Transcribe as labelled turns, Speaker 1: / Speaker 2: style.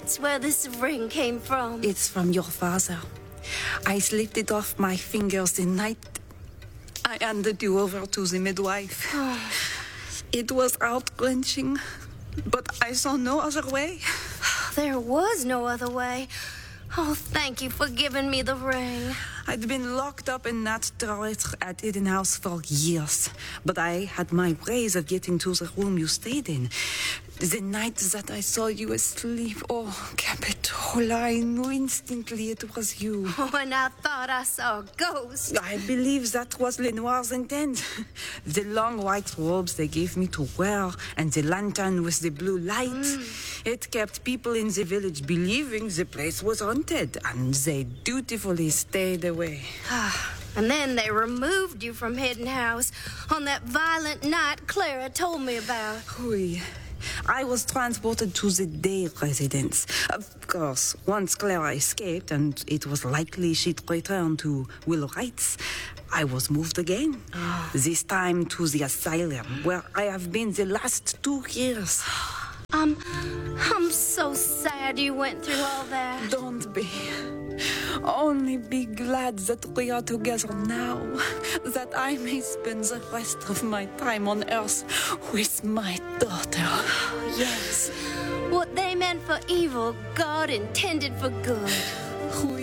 Speaker 1: that's where this ring came from.
Speaker 2: It's from your father. I slipped it off my fingers the night I handed you over to the midwife. It was heart-wrenching, but I saw no other way.
Speaker 1: There was no other way. Oh, thank you for giving me the ring.
Speaker 2: I'd been locked up in that turret at Eden House for years, but I had my ways of getting to the room you stayed in. The night that I saw you asleep, oh, Capitola, I knew instantly it was you.
Speaker 1: Oh, and I thought I saw a ghost.
Speaker 2: I believe that was Lenoir's intent. The long white robes they gave me to wear and the lantern with the blue light. It kept people in the village believing the place was haunted, and they dutifully stayed away.
Speaker 1: And then they removed you from Hidden House on that violent night Clara told me about.
Speaker 2: Oui. I was transported to the day residence. Of course, once Clara escaped and it was likely she'd return to Willow Heights, I was moved again. This time to the asylum, where I have been the last 2 years.
Speaker 1: I'm so sad you went through all that.
Speaker 2: Don't be. Only be glad that we are together now, that I may spend the rest of my time on Earth with my daughter.
Speaker 1: Yes. What they meant for evil, God intended for good.
Speaker 2: Oui.